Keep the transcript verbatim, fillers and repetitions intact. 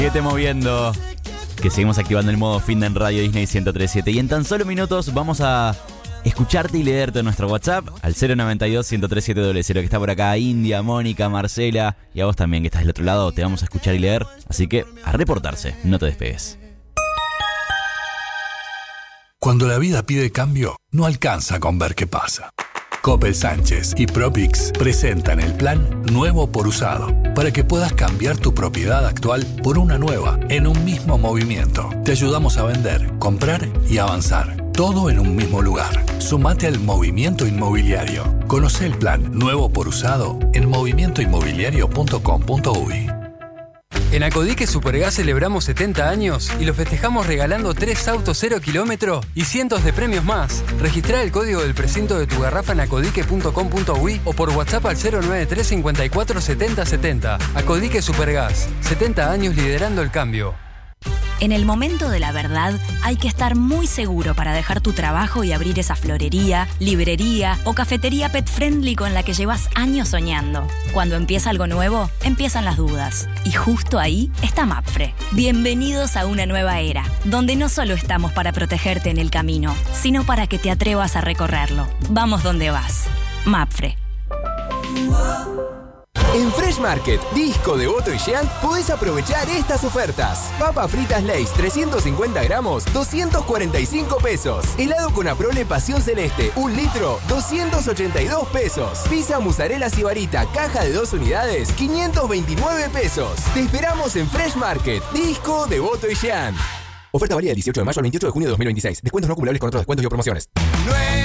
Síguete moviendo, que seguimos activando el modo Finda en Radio Disney ciento tres punto siete. Y en tan solo minutos vamos a escucharte y leerte en nuestro WhatsApp al cero noventa y dos, ciento tres siete cero cero, que está por acá India, Mónica, Marcela y a vos también que estás del otro lado. Te vamos a escuchar y leer, así que a reportarse, no te despegues. Cuando la vida pide cambio, no alcanza con ver qué pasa. Coppel Sánchez y Propix presentan el plan Nuevo por Usado para que puedas cambiar tu propiedad actual por una nueva en un mismo movimiento. Te ayudamos a vender, comprar y avanzar. Todo en un mismo lugar. Sumate al movimiento inmobiliario. Conoce el plan Nuevo por Usado en movimiento inmobiliario punto com punto uy. En Acodique Supergas celebramos setenta años y lo festejamos regalando tres autos cero kilómetro y cientos de premios más. Registrá el código del precinto de tu garrafa en acodique punto com punto uy o por WhatsApp al cero nueve tres cincuenta y cuatro setenta setenta. Acodique Supergas, setenta años liderando el cambio. En el momento de la verdad, hay que estar muy seguro para dejar tu trabajo y abrir esa florería, librería o cafetería pet friendly con la que llevas años soñando. Cuando empieza algo nuevo, empiezan las dudas. Y justo ahí está Mapfre. Bienvenidos a una nueva era, donde no solo estamos para protegerte en el camino, sino para que te atrevas a recorrerlo. Vamos donde vas. Mapfre. En Fresh Market, Disco, Devoto y Jean podés aprovechar estas ofertas. Papas fritas Lay's trescientos cincuenta gramos, doscientos cuarenta y cinco pesos. Helado con Aprole Pasión Celeste, un litro, doscientos ochenta y dos pesos. Pizza mozzarella sibarita, caja de dos unidades, quinientos veintinueve pesos. Te esperamos en Fresh Market, Disco, Devoto y Jean. Oferta válida del dieciocho de mayo al veintiocho de junio de dos mil veintiséis. Descuentos no acumulables con otros descuentos y o promociones.